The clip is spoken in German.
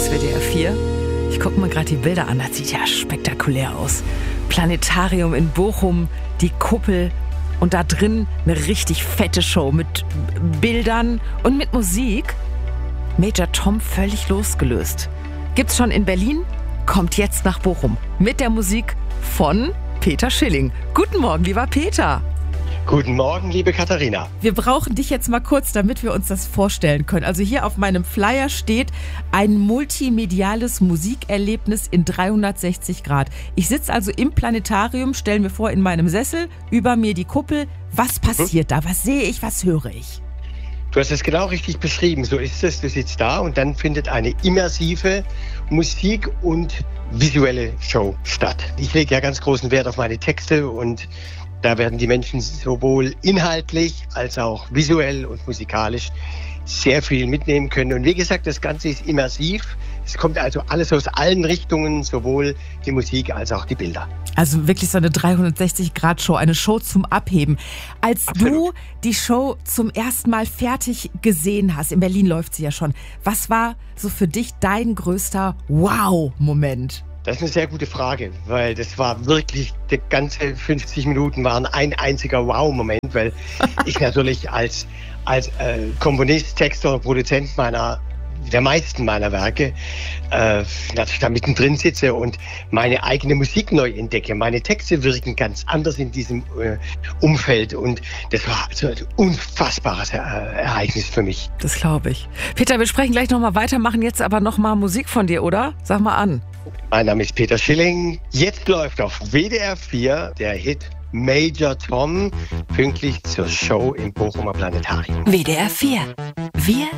WDR 4. Ich gucke mir gerade die Bilder an, das sieht ja spektakulär aus. Planetarium in Bochum, die Kuppel und da drin eine richtig fette Show mit Bildern und mit Musik. Major Tom völlig losgelöst. Gibt's schon in Berlin, kommt jetzt nach Bochum mit der Musik von Peter Schilling. Guten Morgen, lieber Peter. Guten Morgen, liebe Katharina. Wir brauchen dich jetzt mal kurz, damit wir uns das vorstellen können. Also hier auf meinem Flyer steht ein multimediales Musikerlebnis in 360 Grad. Ich sitze also im Planetarium, stell mir vor, in meinem Sessel, über mir die Kuppel. Was passiert da? Was sehe ich? Was höre ich? Du hast es genau richtig beschrieben. So ist es. Du sitzt da und dann findet eine immersive Musik- und visuelle Show statt. Ich lege ja ganz großen Wert auf meine Texte und da werden die Menschen sowohl inhaltlich als auch visuell und musikalisch sehr viel mitnehmen können. Und wie gesagt, das Ganze ist immersiv. Es kommt also alles aus allen Richtungen, sowohl die Musik als auch die Bilder. Also wirklich so eine 360-Grad-Show, eine Show zum Abheben. Als Absolut. du die Show zum ersten Mal fertig gesehen hast, in Berlin läuft sie ja schon, was war so für dich dein größter Wow-Moment? Das ist eine sehr gute Frage, weil das war wirklich, die ganze 50 Minuten waren ein einziger Wow-Moment, weil ich natürlich als Komponist, Texter und Produzent der meisten meiner Werke natürlich da mittendrin sitze und meine eigene Musik neu entdecke. Meine Texte wirken ganz anders in diesem Umfeld und das war also ein unfassbares Ereignis für mich. Das glaube ich. Peter, wir sprechen gleich nochmal weiter, machen jetzt aber nochmal Musik von dir, oder? Sag mal an. Mein Name ist Peter Schilling. Jetzt läuft auf WDR 4 der Hit Major Tom, pünktlich zur Show im Bochumer Planetarium. WDR 4. Wir